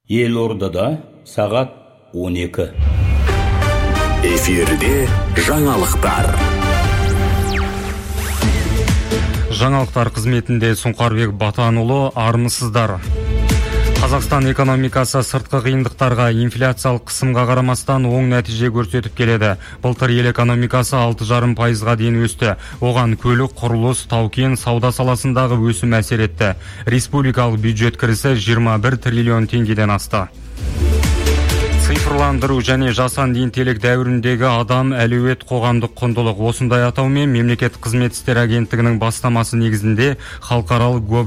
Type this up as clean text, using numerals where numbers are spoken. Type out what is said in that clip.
Елордада сағат 12. Эфирде жаңалықтар. Жаңалықтар қызметінде Сұңқарбек Батанұлы, армысыздар. Қазақстан экономикасы сыртқы қиындықтарға, инфляциялық қысымға қарамастан оң нәтиже көрсетіп келеді. Былтыр ел экономикасы 6,5%-ға дейін өсті. Оған көлік, құрылыс, тау-кен, сауда саласындағы өсім әсер етті. Республикалық бюджет кірісі 21 триллион теңгеден асты. Цифрландыру және жасанды интеллект дәуіріндегі адам әлеует қоғамдық құндылық. Осындай атаумен мемлекеттік қызмет істері агенттігінің бастамасы негізінде халықаралық